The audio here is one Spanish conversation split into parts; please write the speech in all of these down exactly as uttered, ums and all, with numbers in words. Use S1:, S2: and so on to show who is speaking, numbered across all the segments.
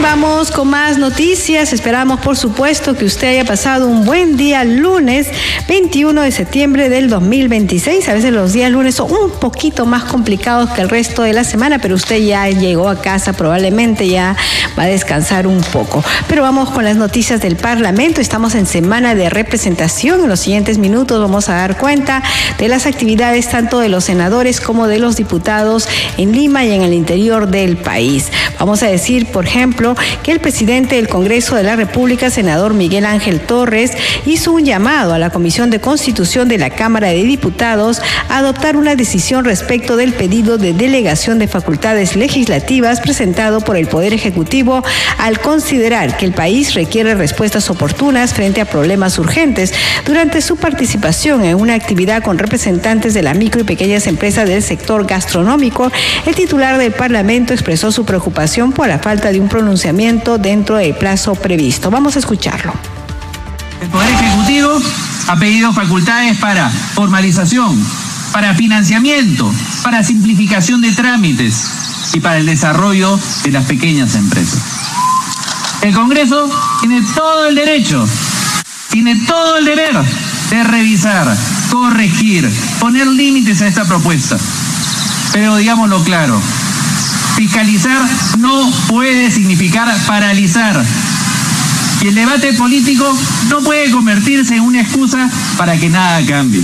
S1: vamos con más noticias. Esperamos, por supuesto, que usted haya pasado un buen día lunes veintiuno de septiembre del dos mil veintiséis. A veces los días lunes son un poquito más complicados que el resto de la semana, pero usted ya llegó a casa, probablemente ya va a descansar un poco. Pero vamos con las noticias del Parlamento. Estamos en semana de representación. En los siguientes minutos vamos a dar cuenta de las actividades tanto de los senadores como de los diputados en Lima y en el interior del país. Vamos a decir, por ejemplo, que el presidente del Congreso de la República, senador Miguel Ángel Torres, hizo un llamado a la Comisión de Constitución de la Cámara de Diputados a adoptar una decisión respecto del pedido de delegación de facultades legislativas presentado por el Poder Ejecutivo al considerar que el país requiere respuestas oportunas frente a problemas urgentes. Durante su participación en una actividad con representantes de las micro y pequeñas empresas del sector gastronómico, el titular del Parlamento expresó su preocupación por la falta de un pronunciamiento dentro del plazo previsto. Vamos a escucharlo.
S2: El Poder Ejecutivo ha pedido facultades para formalización, para financiamiento, para simplificación de trámites y para el desarrollo de las pequeñas empresas. El Congreso tiene todo el derecho, tiene todo el deber de revisar, corregir, poner límites a esta propuesta. Pero digámoslo claro, fiscalizar no puede significar paralizar. Y el debate político no puede convertirse en una excusa para que nada cambie.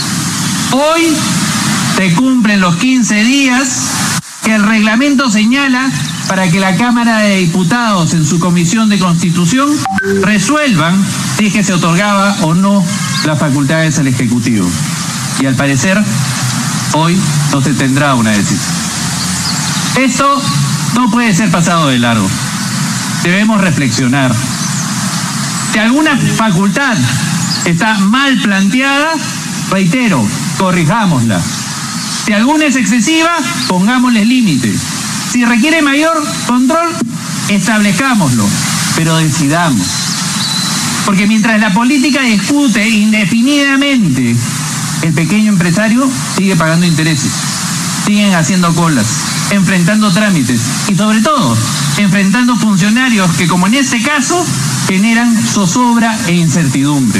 S2: Hoy se cumplen los quince días que el reglamento señala para que la Cámara de Diputados en su Comisión de Constitución resuelvan si es que se otorgaba o no las facultades al Ejecutivo. Y al parecer, hoy no se tendrá una decisión. Esto no puede ser pasado de largo. Debemos reflexionar. Si alguna facultad está mal planteada, reitero, corrijámosla. Si alguna es excesiva, pongámosle límites. Si requiere mayor control, establezcámoslo, pero decidamos. Porque mientras la política discute indefinidamente, el pequeño empresario sigue pagando intereses, siguen haciendo colas, enfrentando trámites y sobre todo enfrentando funcionarios que, como en este caso, generan zozobra e incertidumbre.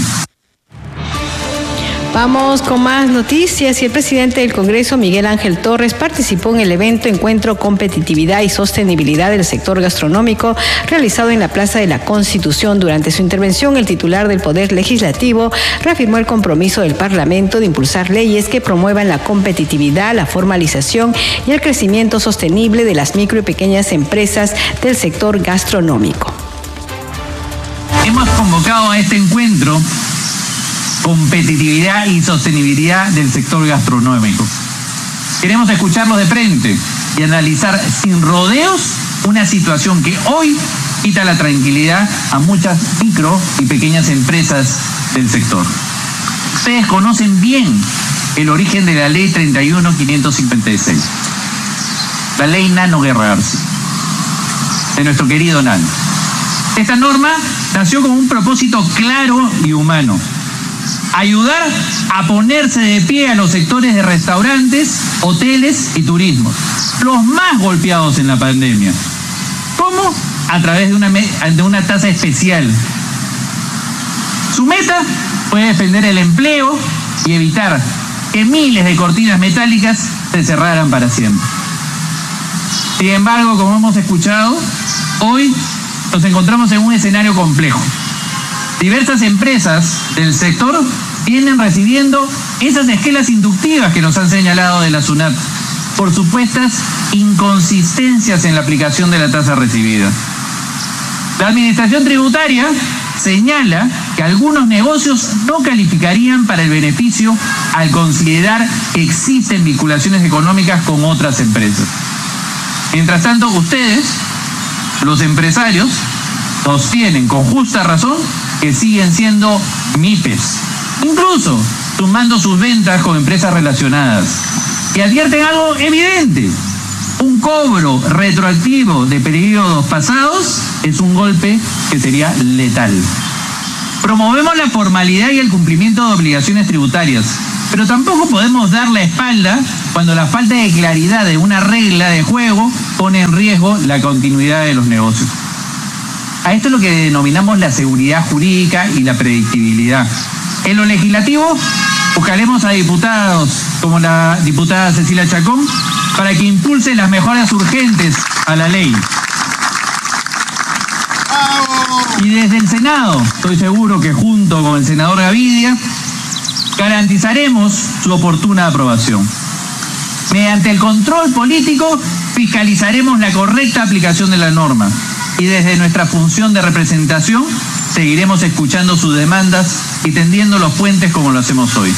S1: Vamos con más noticias. Y el presidente del Congreso, Miguel Ángel Torres, participó en el evento Encuentro Competitividad y Sostenibilidad del Sector Gastronómico, realizado en la Plaza de la Constitución. Durante su intervención, el titular del Poder Legislativo reafirmó el compromiso del Parlamento de impulsar leyes que promuevan la competitividad, la formalización y el crecimiento sostenible de las micro y pequeñas empresas del sector gastronómico.
S2: Hemos convocado a este encuentro competitividad y sostenibilidad del sector gastronómico. Queremos escucharlos de frente y analizar sin rodeos una situación que hoy quita la tranquilidad a muchas micro y pequeñas empresas del sector. Ustedes conocen bien el origen de la ley treinta y uno mil quinientos cincuenta y seis, la ley Nano Guerra García, de nuestro querido Nano. Esta norma nació con un propósito claro y humano: ayudar a ponerse de pie a los sectores de restaurantes, hoteles y turismo, los más golpeados en la pandemia. ¿Cómo? A través de una, de una tasa especial. Su meta fue defender el empleo y evitar que miles de cortinas metálicas se cerraran para siempre. Sin embargo, como hemos escuchado, hoy nos encontramos en un escenario complejo. Diversas empresas del sector vienen recibiendo esas esquelas inductivas que nos han señalado de la SUNAT por supuestas inconsistencias en la aplicación de la tasa recibida. La Administración Tributaria señala que algunos negocios no calificarían para el beneficio al considerar que existen vinculaciones económicas con otras empresas. Mientras tanto, ustedes, los empresarios, sostienen con justa razón que siguen siendo M I P Es, incluso sumando sus ventas con empresas relacionadas. Y advierten algo evidente: un cobro retroactivo de periodos pasados es un golpe que sería letal. Promovemos la formalidad y el cumplimiento de obligaciones tributarias, pero tampoco podemos dar la espalda cuando la falta de claridad de una regla de juego pone en riesgo la continuidad de los negocios. A esto es lo que denominamos la seguridad jurídica y la predictibilidad. En lo legislativo, buscaremos a diputados como la diputada Cecilia Chacón para que impulse las mejoras urgentes a la ley. Y desde el Senado, estoy seguro que junto con el senador Gavidia, garantizaremos su oportuna aprobación. Mediante el control político, fiscalizaremos la correcta aplicación de la norma. Y desde nuestra función de representación, seguiremos escuchando sus demandas y tendiendo los puentes como lo hacemos hoy.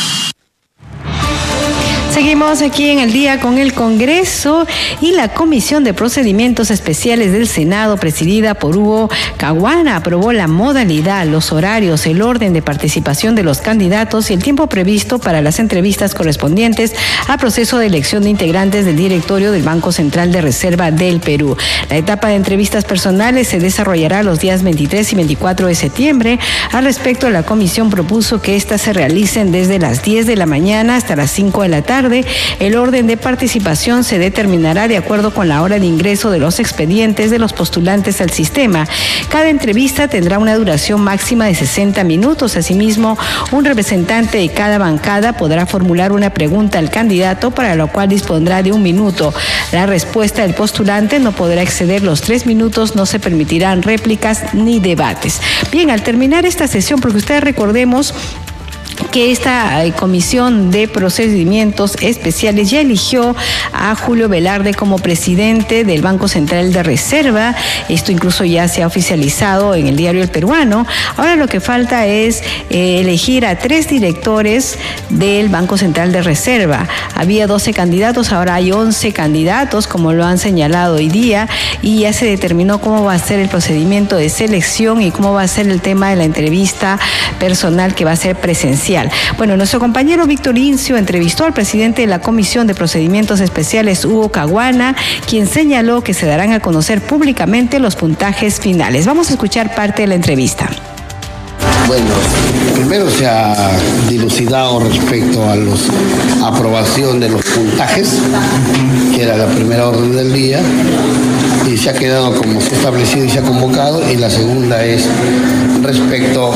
S1: Seguimos aquí en el día con el Congreso y la Comisión de Procedimientos Especiales del Senado, presidida por Hugo Caguana, aprobó la modalidad, los horarios, el orden de participación de los candidatos y el tiempo previsto para las entrevistas correspondientes al proceso de elección de integrantes del directorio del Banco Central de Reserva del Perú. La etapa de entrevistas personales se desarrollará los días veintitrés y veinticuatro de septiembre. Al respecto, la comisión propuso que éstas se realicen desde las diez de la mañana hasta las cinco de la tarde. El orden de participación se determinará de acuerdo con la hora de ingreso de los expedientes de los postulantes al sistema. Cada entrevista tendrá una duración máxima de sesenta minutos. Asimismo, un representante de cada bancada podrá formular una pregunta al candidato, para lo cual dispondrá de un minuto. La respuesta del postulante no podrá exceder los tres minutos, no se permitirán réplicas ni debates. Bien, al terminar esta sesión, porque ustedes recordemos que esta eh, Comisión de Procedimientos Especiales ya eligió a Julio Velarde como presidente del Banco Central de Reserva. Esto incluso ya se ha oficializado en el diario El Peruano. Ahora lo que falta es eh, elegir a tres directores del Banco Central de Reserva. Había doce candidatos, ahora hay once candidatos, como lo han señalado hoy día, y ya se determinó cómo va a ser el procedimiento de selección y cómo va a ser el tema de la entrevista personal, que va a ser presencial. Bueno, nuestro compañero Víctor Incio entrevistó al presidente de la Comisión de Procedimientos Especiales, Hugo Caguana, quien señaló que se darán a conocer públicamente los puntajes finales. Vamos a escuchar parte de la entrevista.
S3: Bueno, primero se ha dilucidado respecto a la aprobación de los puntajes, que era la primera orden del día, y se ha quedado como se ha establecido y se ha convocado, y la segunda es respecto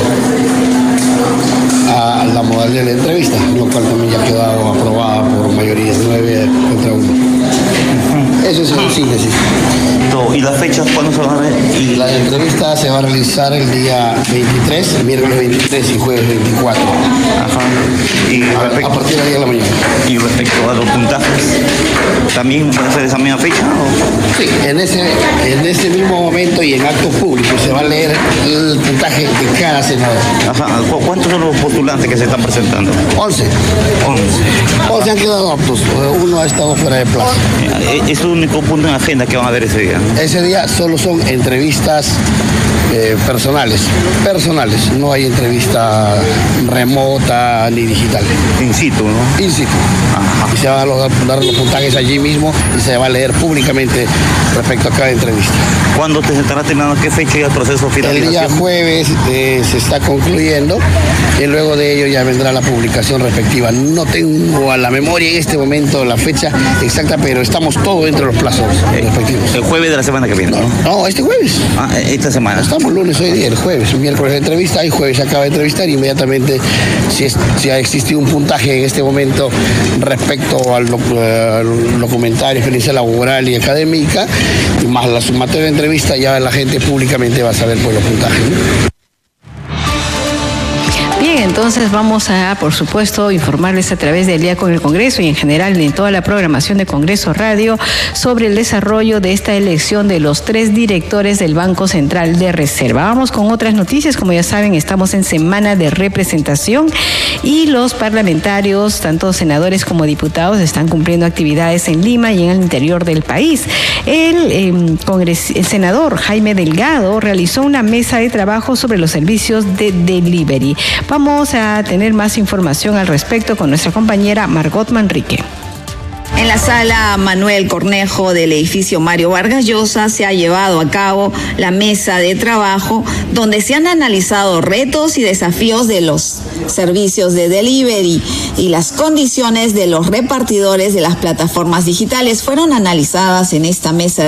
S3: a la modalidad de entrevista, lo cual también ya ha quedado aprobada por mayoría nueve contra uno. Eso es en síntesis.
S4: ¿Y las fechas cuándo se van a ver?
S3: Y la entrevista se va a realizar el día veintitrés, miércoles veintitrés y jueves veinticuatro.
S4: Ajá. Y respecto,
S3: a, a partir de diez de la mañana.
S4: Y respecto a los puntajes, ¿también va a ser esa misma fecha? ¿O?
S3: Sí, en ese, en ese mismo momento y en actos públicos se va a leer el puntaje de cada senador.
S4: Ajá. ¿Cuántos son los postulantes que se están presentando?
S3: Once.
S4: Once.
S3: Once han quedado aptos, uno ha estado fuera de plazo.
S4: Es el único punto en agenda que van a ver ese día, ¿no?
S3: Ese día solo son entrevistas eh, personales, personales, no hay entrevista remota ni digital.
S4: In situ, ¿no?
S3: In situ.
S4: Ajá.
S3: Y se van a dar los puntajes allí mismo y se va a leer públicamente respecto a cada entrevista.
S4: ¿Cuándo te estará terminando? ¿Qué fecha y el proceso de finalización?
S3: El día jueves eh, se está concluyendo y luego de ello ya vendrá la publicación respectiva. No tengo a la memoria en este momento la fecha exacta, pero estamos todos dentro de los plazos eh, respectivos.
S4: El jueves de la semana que viene, ¿no?
S3: No, este jueves.
S4: Ah, esta semana.
S3: Estamos lunes hoy día, el jueves, miércoles de entrevista, y jueves se acaba de entrevistar y inmediatamente, si, es, si ha existido un puntaje en este momento respecto al, al documentario, experiencia laboral y académica, y más la sumatoria de entrevista, ya la gente públicamente va a saber por los puntajes, ¿no?
S1: Bien, entonces vamos a, por supuesto, informarles a través del Día con el Congreso y en general en toda la programación de Congreso Radio sobre el desarrollo de esta elección de los tres directores del Banco Central de Reserva. Vamos con otras noticias. Como ya saben, estamos en semana de representación y los parlamentarios, tanto senadores como diputados, están cumpliendo actividades en Lima y en el interior del país. El, eh, congres- el senador Jaime Delgado realizó una mesa de trabajo sobre los servicios de delivery. Vamos a tener más información al respecto con nuestra compañera Margot Manrique.
S5: En la sala Manuel Cornejo del edificio Mario Vargas Llosa se ha llevado a cabo la mesa de trabajo donde se han analizado retos y desafíos de los servicios de delivery y las condiciones de los repartidores de las plataformas digitales. Fueron analizadas en esta mesa